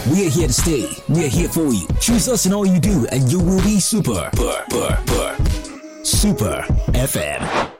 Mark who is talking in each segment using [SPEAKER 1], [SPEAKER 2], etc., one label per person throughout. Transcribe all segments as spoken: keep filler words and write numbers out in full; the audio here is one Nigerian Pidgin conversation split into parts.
[SPEAKER 1] We're here to stay. We're here for you. Choose us in all you do, and you will be super. Super, super, super F M.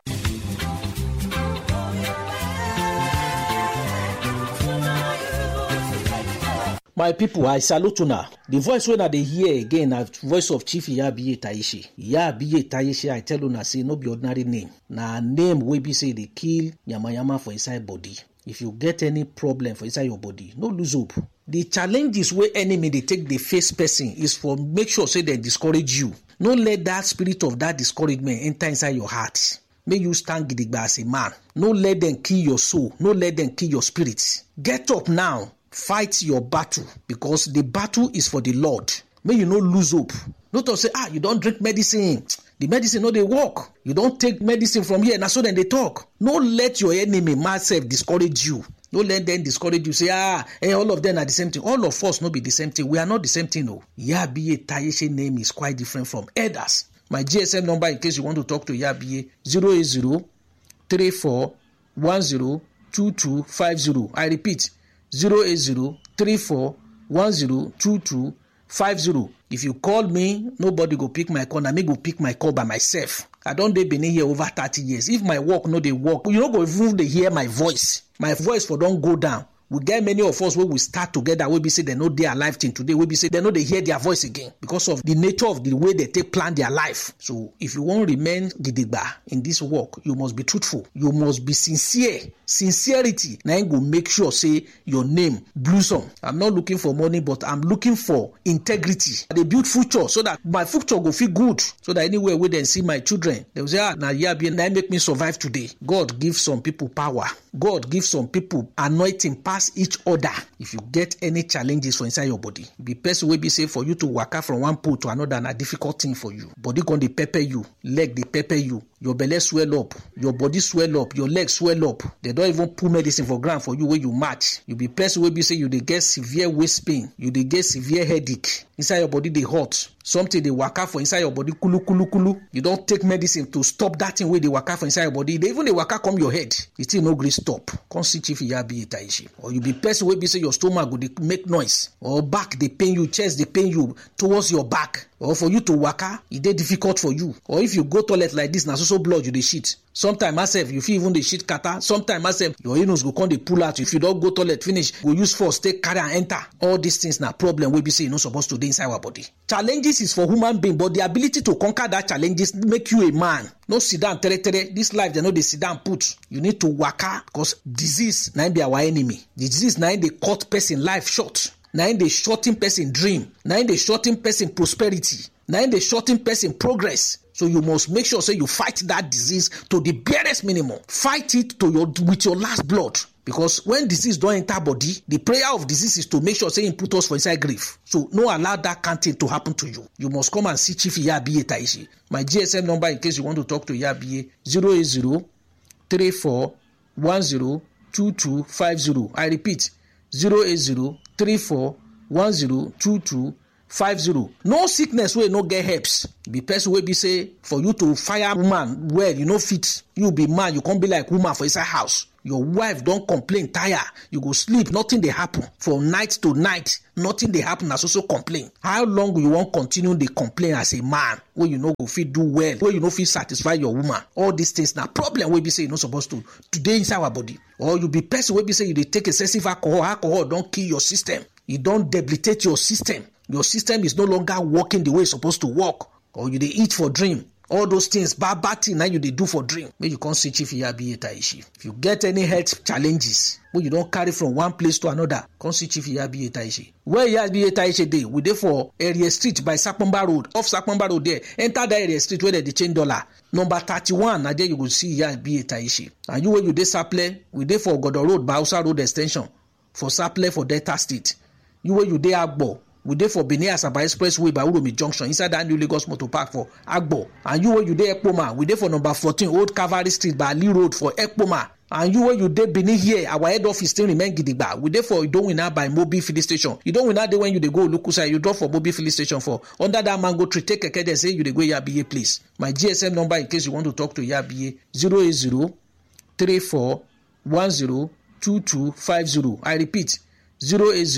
[SPEAKER 2] My people, I salute una. The voice when I dey hear again na voice of Chief Iyabiye Taishe. Iyabiye Taishe, I tell una say no be ordinary name. Na name wey be say dey kill yamayama for inside body. If you get any problem for inside your body, no lose hope. The challenges wey enemy dey take dey face person is for make sure say they discourage you. No let that spirit of that discouragement enter inside your heart. Make you stand gidigba as a man. No let them kill your soul. No let them kill your spirit. Get up now. Fight your battle, because the battle is for the Lord. May you no lose hope. Not to say, ah, you don't drink medicine. The medicine no dey work. You don't take medicine from here. Now so then they talk. No let your enemy myself discourage you. No let them discourage you. Say, ah, hey, all of them are the same thing. All of us no be the same thing. We are not the same thing. No. Iyabiye Taishe name is quite different from others. My G S M number in case you want to talk to Iyabiye, zero eight zero, three four, one zero, two two five zero. I repeat, zero eight zero, three four, one zero, two two five zero. If you call me, nobody go pick my call. Na me go pick my call by myself. I don dey been here over thirty years. If my work no dey work, you no go even dey hear my voice. My voice for don go down. We get many of us wey we start together wey be say they no dey alive till today, wey be say they no dey hear their voice again because of the nature of the way they take plan their life. So if you wan remain gidigba in this work, you must be truthful. You must be sincere. Sincerity na go make sure say your name blossom. I'm not looking for money, but I'm looking for integrity. I dey build future so that my future go feel good. So that anywhere where they see my children, they will say, ah, na Iyabiye na make me survive today. God give some people power. God give some people anointing pass each other. If you get any challenges for inside your body, the person will be say for you to waka from one pole to another na difficult thing for you. Body gon dey pepper you, leg dey pepper you, your belly swell up, your body swell up, your leg swell up. They don't even put medicine for ground for you where you match. You be person will be say you dey get severe waist pain, you dey get severe headache. Inside your body dey hot. Something dey waka for inside your body kulu kulu kulu. You don't take medicine to stop that thing where dey waka for inside your body. They even dey waka come your head. The thing no gree stop. Come see Chief Iyabiye Taishe. Or you be person wey be say your stomach go dey make noise, or back dey pain you, chest dey pain you towards your back, or for you to waka e dey difficult for you. Or if you go toilet like this, na so so blood you dey shit. Sometimes myself you fit even dey shit kata. Sometimes myself your anus go come dey pull out. If you don't go toilet finish, go use force take carry and enter. All these things na problem wey be say you no supposed to dey inside our body. Challenges is for human being, but the ability to conquer that challenges make you a man. No sit down tere tere. This life they know they sit down put. You need to waka, because disease na be our enemy. The disease na dey cut person life short. Na dey shorten person dream. Na dey shorten person prosperity. Na dey shorten person progress. So you must make sure say you fight that disease to the barest minimum. Fight it to your with your last blood. Because when disease don't enter body, the prayer of disease is to make sure say you put us for inside grief. So no allow that kind of thing to happen to you. You must come and see Chief Iyabiye Taishe. My G S M number in case you want to talk to Iyabiye, zero eight zero, three four, one zero, two two five zero. I repeat, zero eight zero, three four, one zero, two two five zero. No sickness wey no get helps. Be person wey be say for you to fire woman well, you no fit. You be man, you can't be like woman for inside house. Your wife don't complain, tire. You go sleep, nothing they happen. From night to night, nothing they happen as also complain. How long will you want continue the complain as a man? Where you know go feel do well, where you know feel satisfy your woman. All these things now problem wey be say you not supposed to today inside our body. Or you be person wey be say you dey take excessive alcohol. Alcohol don't kill your system. It don't debilitate your system. Your system is no longer working the way it's supposed to work. Or you dey eat for dream. All those things, bad bad thing now you dey do for dream. May you come see Chief Iyabiye Taishe. If you get any health challenges, wey you don't carry from one place to another, come see Chief Iyabiye Taishe. Where Iyabiye Taishe dey, we dey for area street by Sapomba Road. Off Sapomba Road there, enter that area street where they dey change dollar. Number thirty-one, na there you go see Iyabiye Taishe. And you where you dey Saple, we dey for Godo Road, Bausa Road extension. For Saple for Delta State. You where you dey Agbo. We dey for Benin Asaba Expressway by Uromi Junction inside that new Lagos Motor Park for Agbo. And you where you dey Ekpoma, we dey for number fourteen Old Cavalry Street by Ali Road for Ekpoma. And you where you dey Benin here, our head office still remain gidigba. We dey for Idowina by Mobi Filling Station. Idowina dey when you dey go Olukusa, you drop for Mobi Filling Station for under that mango tree. Take keke there, say you dey go Iyabiye place. My G S M number in case you want to talk to Iyabiye, zero eight zero, three four, one zero, two two five zero. I repeat, zero eight zero,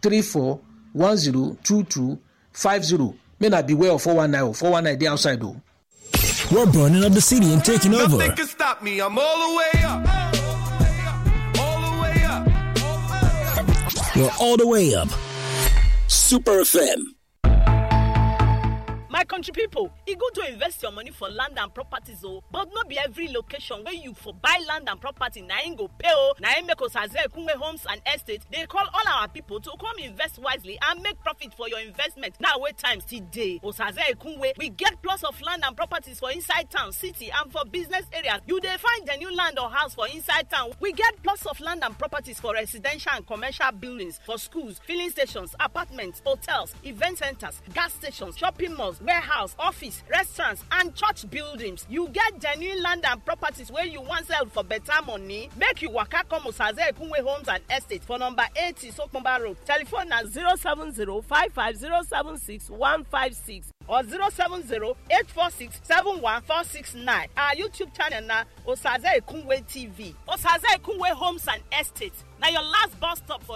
[SPEAKER 2] three four one zero two two five zero. May not beware of four one nine or four one nine dey outside though.
[SPEAKER 1] We're burning up the city and taking over.
[SPEAKER 3] Nothing can stop me. I'm all the way up. All the way up.
[SPEAKER 1] We're all the way up. Super F M.
[SPEAKER 4] My country people, e good to invest your money for land and properties oh, but not be every location where you for buy land and property na im go pay oh. Na im make Osaze Ekunwe Homes and Estates they call all our people to come invest wisely and make profit for your investment. Now wait time still dey. Osaze Ekunwe, we get plots of land and properties for inside town, city and for business areas. You dey find the new land or house for inside town. We get plots of land and properties for residential and commercial buildings, for schools, filling stations, apartments, hotels, event centers, gas stations, shopping malls, warehouse, office, restaurants, and church buildings. You get genuine land and properties where you want sell for better money. Make you waka come Osaze Ekunwe Homes and Estates for number eighty Sokomba Road. Telephone na zero seven zero five five zero seven six one five six or zero seven zero eight four six seven one four six nine. Our YouTube channel na Osaze Ekunwe T V. Osaze Ekunwe Homes and Estates. Now your last bus stop for